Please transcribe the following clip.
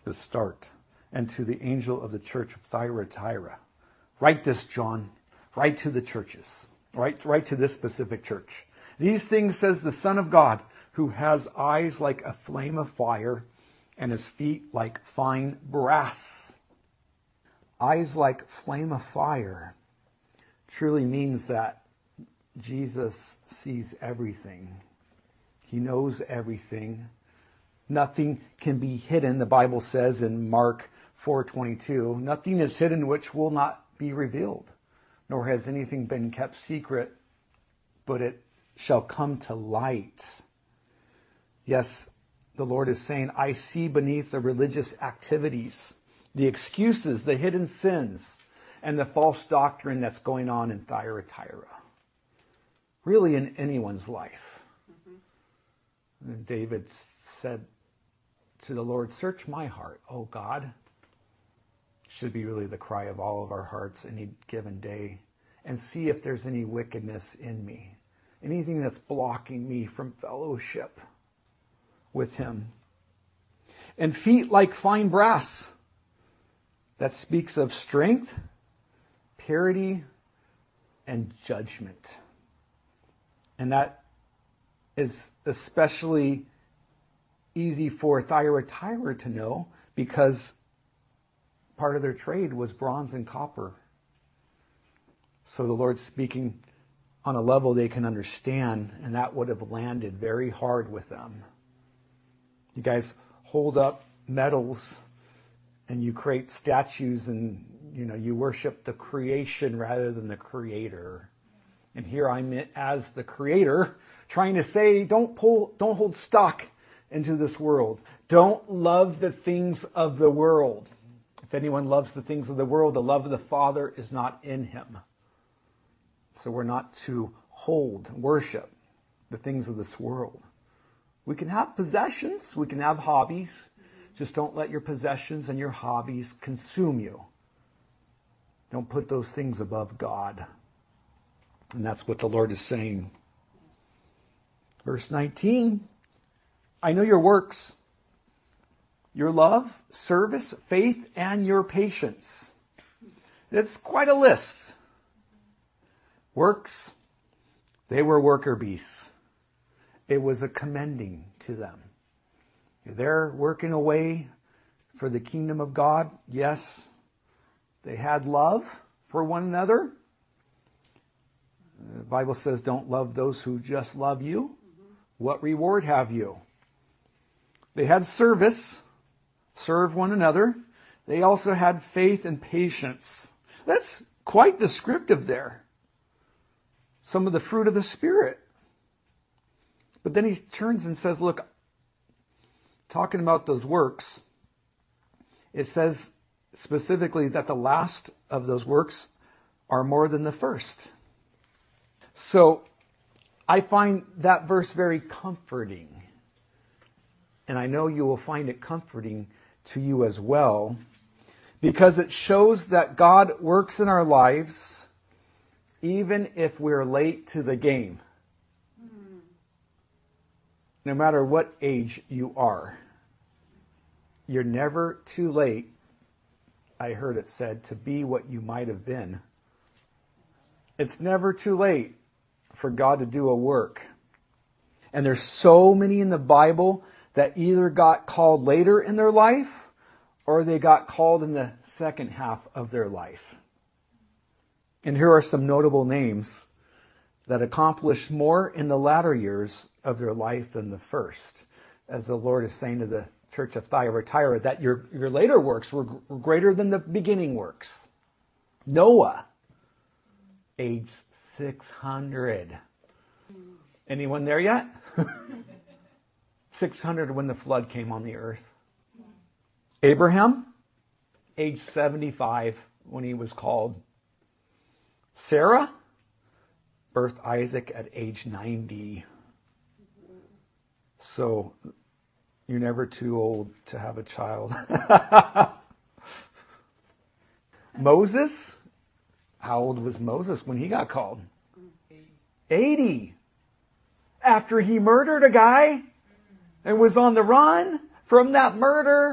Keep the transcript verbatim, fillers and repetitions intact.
the start. And to the angel of the church of Thyatira, write this, John. Write to the churches. Write, write to this specific church. These things says the Son of God, who has eyes like a flame of fire and his feet like fine brass. Eyes like flame of fire truly means that Jesus sees everything. He knows everything. Nothing can be hidden, the Bible says in Mark four twenty-two. Nothing is hidden which will not be revealed, nor has anything been kept secret, but it shall come to light. Yes, the Lord is saying, I see beneath the religious activities, the excuses, the hidden sins, and the false doctrine that's going on in Thyatira. Really in anyone's life. Mm-hmm. David said to the Lord, search my heart, O God. Should be really the cry of all of our hearts any given day. And see if there's any wickedness in me. Anything that's blocking me from fellowship with him. And feet like fine brass. That speaks of strength, purity, and judgment. And that is especially easy for Thyatira to know because part of their trade was bronze and copper. So the Lord's speaking on a level they can understand, and that would have landed very hard with them. You guys hold up medals and you create statues and, you know, you worship the creation rather than the creator. And here I'm as the creator trying to say, don't pull, don't hold stock into this world. Don't love the things of the world. If anyone loves the things of the world, the love of the Father is not in him. So we're not to hold, worship the things of this world. We can have possessions. We can have hobbies. Just don't let your possessions and your hobbies consume you. Don't put those things above God. And that's what the Lord is saying. Verse nineteen, I know your works, your love, service, faith, and your patience. It's quite a list. Works, they were worker bees. It was a commending to them. They're working away for the kingdom of God. Yes, they had love for one another. The Bible says, don't love those who just love you. What reward have you? They had service, serve one another. They also had faith and patience. That's quite descriptive there. Some of the fruit of the Spirit. But then he turns and says, look, talking about those works, it says specifically that the last of those works are more than the first. So I find that verse very comforting. And I know you will find it comforting to you as well, because it shows that God works in our lives even if we're late to the game. No matter what age you are, you're never too late, I heard it said, to be what you might have been. It's never too late for God to do a work. And there's so many in the Bible that either got called later in their life or they got called in the second half of their life. And here are some notable names that accomplished more in the latter years of their life than the first. As the Lord is saying to the church of Thyatira, that your, your later works were greater than the beginning works. Noah, age six hundred. Anyone there yet? six hundred when the flood came on the earth. Abraham, age seventy-five when he was called. Sarah, birthed Isaac at age ninety. So you're never too old to have a child. Moses, how old was Moses when he got called? eighty. After he murdered a guy and was on the run from that murder.